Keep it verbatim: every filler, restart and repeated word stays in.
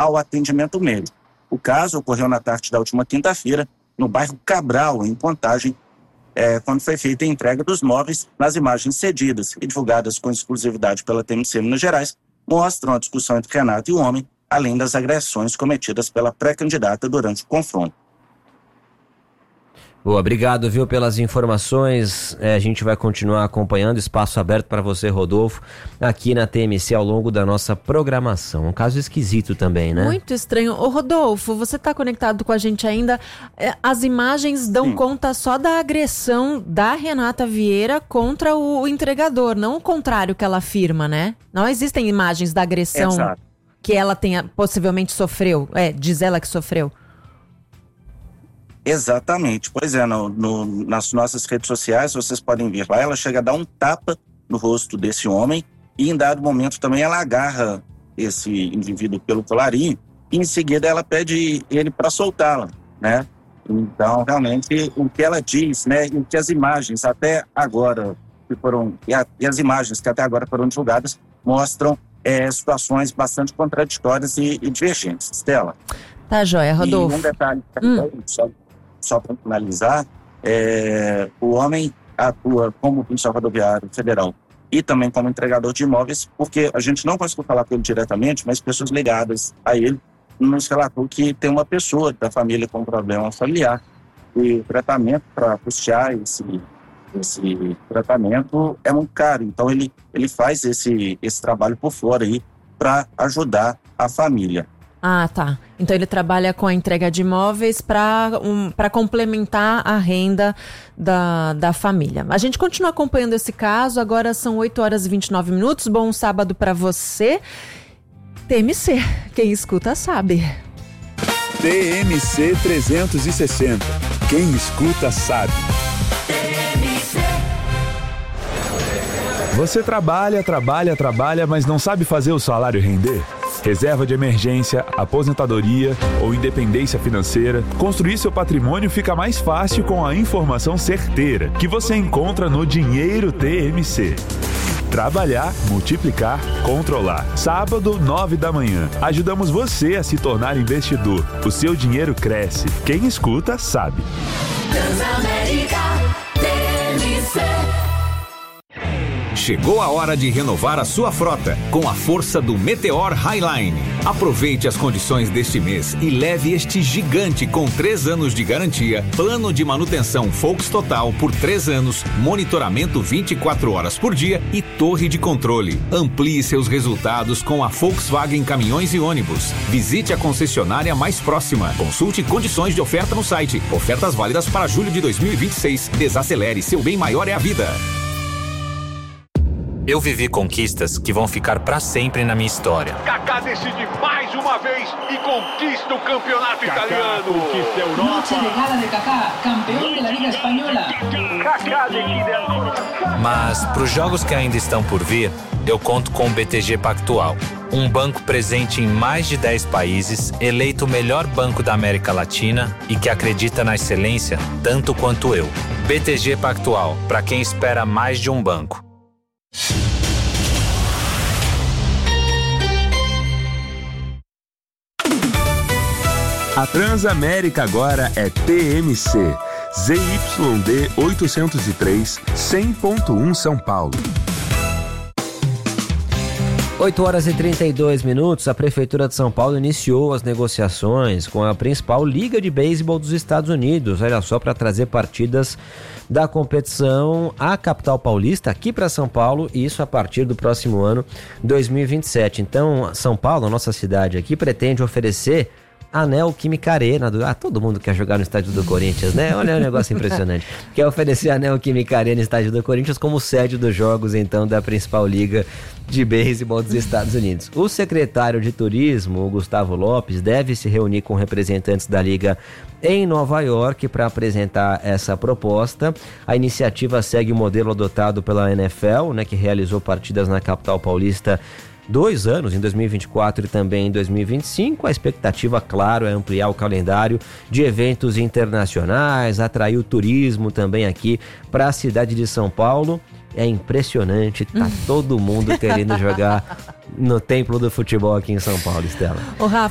ao atendimento médico. O caso ocorreu na tarde da última quinta-feira, no bairro Cabral, em Contagem, é, quando foi feita a entrega dos móveis. Nas imagens cedidas e divulgadas com exclusividade pela T M C Minas Gerais, mostram a discussão entre Renato e o homem, além das agressões cometidas pela pré-candidata durante o confronto. Boa, obrigado, viu, pelas informações. É, a gente vai continuar acompanhando, espaço aberto para você, Rodolfo, aqui na T M C ao longo da nossa programação. Um caso esquisito também, né? Muito estranho. Ô, Rodolfo, você está conectado com a gente ainda? É, as imagens dão Sim. conta só da agressão da Renata Vieira contra o, o entregador, não o contrário que ela afirma, né? Não existem imagens da agressão Exato. que ela tenha possivelmente sofreu. É, diz ela que sofreu. Exatamente, pois é, no, no, nas nossas redes sociais vocês podem ver lá, ela chega a dar um tapa no rosto desse homem e em dado momento também ela agarra esse indivíduo pelo colarinho e em seguida ela pede ele para soltá-la, né? Então realmente o que ela diz, né, e o que as imagens até agora que foram, e, a, e as imagens que até agora foram divulgadas mostram é, situações bastante contraditórias e, e divergentes. Estela? Tá joia, Rodolfo. E um detalhe, hum. só Só para finalizar, é, o homem atua como policial rodoviário federal e também como entregador de imóveis, porque a gente não conseguiu falar com ele diretamente, mas pessoas ligadas a ele nos relatou que tem uma pessoa da família com problema familiar e o tratamento para custear esse, esse tratamento é muito caro. Então ele, ele faz esse, esse trabalho por fora aí para ajudar a família. Ah, tá. Então ele trabalha com a entrega de imóveis para um, para complementar a renda da, da família. A gente continua acompanhando esse caso, agora são oito horas e vinte e nove minutos. Bom sábado para você. T M C, quem escuta sabe. T M C trezentos e sessenta, quem escuta sabe. Você trabalha, trabalha, trabalha, mas não sabe fazer o salário render? Reserva de emergência, aposentadoria ou independência financeira, construir seu patrimônio fica mais fácil com a informação certeira que você encontra no Dinheiro T M C. Trabalhar, multiplicar, controlar. Sábado, nove da manhã. Ajudamos você a se tornar investidor. O seu dinheiro cresce. Quem escuta, sabe. Transamérica T M C. Chegou a hora de renovar a sua frota com a força do Meteor Highline. Aproveite as condições deste mês e leve este gigante com três anos de garantia, plano de manutenção Volks Total por três anos, monitoramento vinte e quatro horas por dia e torre de controle. Amplie seus resultados com a Volkswagen Caminhões e Ônibus. Visite a concessionária mais próxima. Consulte condições de oferta no site. Ofertas válidas para julho de dois mil e vinte e seis. Desacelere, seu bem maior é a vida. Eu vivi conquistas que vão ficar pra sempre na minha história. Kaká decide mais uma vez e conquista o campeonato Kaká italiano. Conquista a Europa. Noche de gala de Kaká, campeão da Liga Espanhola. Kaká decide. Mas pros jogos que ainda estão por vir, eu conto com o B T G Pactual. Um banco presente em mais de dez países, eleito o melhor banco da América Latina e que acredita na excelência tanto quanto eu. B T G Pactual, pra quem espera mais de um banco. A Transamérica agora é T M C, Z Y D oitocentos e três, cem ponto um São Paulo. oito horas e trinta e dois minutos, a Prefeitura de São Paulo iniciou as negociações com a principal liga de beisebol dos Estados Unidos, olha só, para trazer partidas da competição à capital paulista aqui para São Paulo, e isso a partir do próximo ano, dois mil e vinte e sete. Então, São Paulo, a nossa cidade aqui, pretende oferecer a Neoquímica Arena. Do... Ah, todo mundo quer jogar no estádio do Corinthians, né? Olha, é um negócio impressionante. Quer oferecer a Neoquímica Arena no estádio do Corinthians como sede dos jogos, então, da principal liga de beisebol dos Estados Unidos. O secretário de Turismo, o Gustavo Lopes, deve se reunir com representantes da liga em Nova York para apresentar essa proposta. A iniciativa segue o modelo adotado pela N F L, né, que realizou partidas na capital paulista dois anos, em dois mil e vinte e quatro e também em dois mil e vinte e cinco. A expectativa, claro, é ampliar o calendário de eventos internacionais, atrair o turismo também aqui para a cidade de São Paulo. É impressionante, tá todo mundo querendo jogar no templo do futebol aqui em São Paulo, Estela. Ô, Rafa,